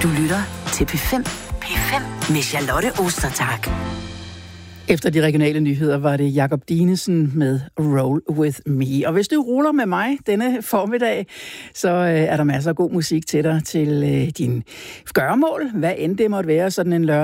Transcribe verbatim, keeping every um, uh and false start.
Du lytter til P fem. P fem med Charlotte Ostertag. Efter de regionale nyheder var det Jakob Dinesen med Roll With Me. Og hvis du ruller med mig denne formiddag, så øh, er der masser af god musik til dig til øh, din gøremål, hvad end det måtte være sådan en lørdag.